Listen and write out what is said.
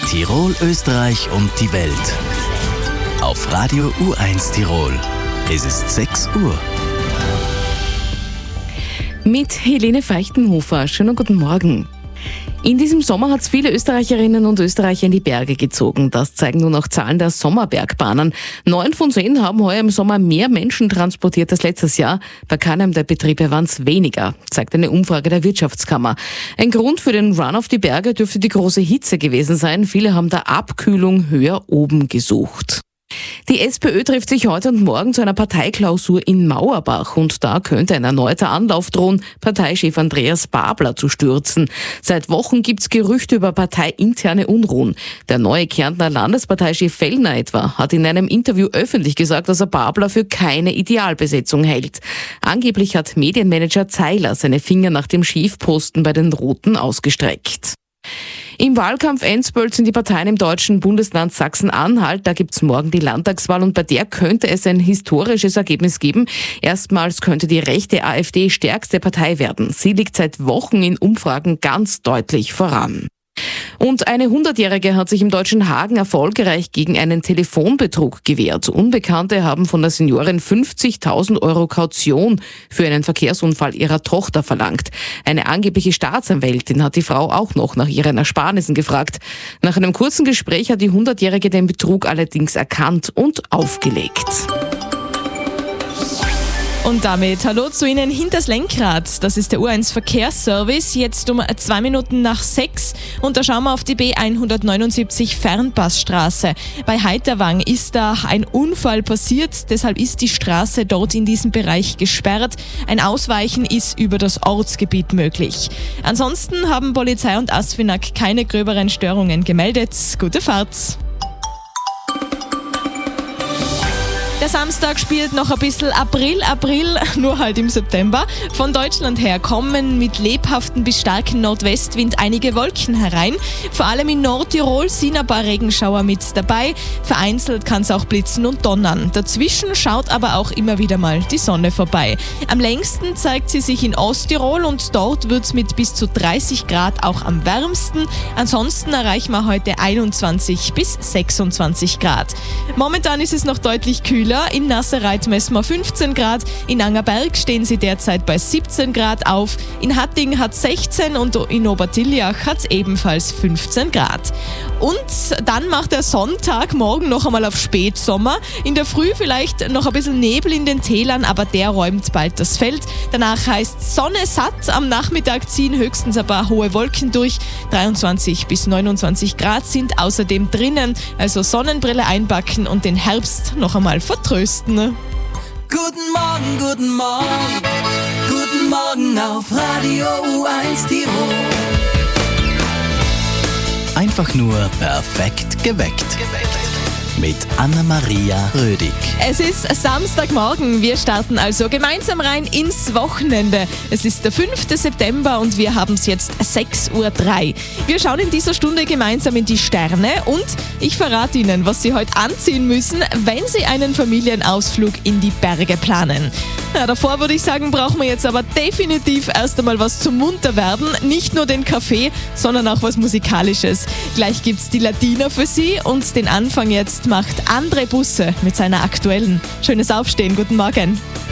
Tirol, Österreich und die Welt. Auf Radio U1 Tirol. Es ist 6 Uhr. Mit Helene Feichtenhofer. Schönen guten Morgen. In diesem Sommer hat es viele Österreicherinnen und Österreicher in die Berge gezogen. Das zeigen nun auch Zahlen der Sommerbergbahnen. 9 von 10 haben heuer im Sommer mehr Menschen transportiert als letztes Jahr. Bei keinem der Betriebe waren es weniger, zeigt eine Umfrage der Wirtschaftskammer. Ein Grund für den Run auf die Berge dürfte die große Hitze gewesen sein. Viele haben der Abkühlung höher oben gesucht. Die SPÖ trifft sich heute und morgen zu einer Parteiklausur in Mauerbach und da könnte ein erneuter Anlauf drohen, Parteichef Andreas Babler zu stürzen. Seit Wochen gibt's Gerüchte über parteiinterne Unruhen. Der neue Kärntner Landesparteichef Fellner etwa hat in einem Interview öffentlich gesagt, dass er Babler für keine Idealbesetzung hält. Angeblich hat Medienmanager Zeiler seine Finger nach dem Chefposten bei den Roten ausgestreckt. Im Wahlkampf Endspurt sind die Parteien im deutschen Bundesland Sachsen-Anhalt. Da gibt's morgen die Landtagswahl und bei der könnte es ein historisches Ergebnis geben. Erstmals könnte die rechte AfD stärkste Partei werden. Sie liegt seit Wochen in Umfragen ganz deutlich voran. Und eine 100-Jährige hat sich im deutschen Hagen erfolgreich gegen einen Telefonbetrug gewehrt. Unbekannte haben von der Seniorin 50.000 Euro Kaution für einen Verkehrsunfall ihrer Tochter verlangt. Eine angebliche Staatsanwältin hat die Frau auch noch nach ihren Ersparnissen gefragt. Nach einem kurzen Gespräch hat die 100-Jährige den Betrug allerdings erkannt und aufgelegt. Und damit hallo zu Ihnen hinters Lenkrad. Das ist der U1 Verkehrsservice, jetzt um 2 Minuten nach 6. Und da schauen wir auf die B179 Fernpassstraße. Bei Heiterwang ist da ein Unfall passiert, deshalb ist die Straße dort in diesem Bereich gesperrt. Ein Ausweichen ist über das Ortsgebiet möglich. Ansonsten haben Polizei und ASFINAG keine gröberen Störungen gemeldet. Gute Fahrt! Der Samstag spielt noch ein bisschen April, nur halt im September. Von Deutschland her kommen mit lebhaften bis starken Nordwestwind einige Wolken herein. Vor allem in Nordtirol sind ein paar Regenschauer mit dabei. Vereinzelt kann es auch blitzen und donnern. Dazwischen schaut aber auch immer wieder mal die Sonne vorbei. Am längsten zeigt sie sich in Osttirol und dort wird es mit bis zu 30 Grad auch am wärmsten. Ansonsten erreichen wir heute 21 bis 26 Grad. Momentan ist es noch deutlich kühler. In Nassereit messen wir 15 Grad, in Angerberg stehen sie derzeit bei 17 Grad auf, in Hatting hat 16 und in Obertiljach hat es ebenfalls 15 Grad. Und dann macht der Sonntag morgen noch einmal auf Spätsommer. In der Früh vielleicht noch ein bisschen Nebel in den Tälern, aber der räumt bald das Feld. Danach heißt Sonne satt, am Nachmittag ziehen höchstens ein paar hohe Wolken durch. 23 bis 29 Grad sind außerdem drinnen, also Sonnenbrille einpacken und den Herbst noch einmal vertrösten. Guten Morgen auf Radio U1 Tirol. Einfach nur perfekt geweckt. Mit Anna-Maria Rödig. Es ist Samstagmorgen. Wir starten also gemeinsam rein ins Wochenende. Es ist der 5. September und wir haben es jetzt 6.03 Uhr. Wir schauen in dieser Stunde gemeinsam in die Sterne und ich verrate Ihnen, was Sie heute anziehen müssen, wenn Sie einen Familienausflug in die Berge planen. Ja, davor würde ich sagen, brauchen wir jetzt aber definitiv erst einmal was zum Munterwerden. Nicht nur den Kaffee, sondern auch was Musikalisches. Gleich gibt's die Ladina für Sie und den Anfang jetzt macht André Busse mit seiner aktuellen. Schönes Aufstehen, guten Morgen.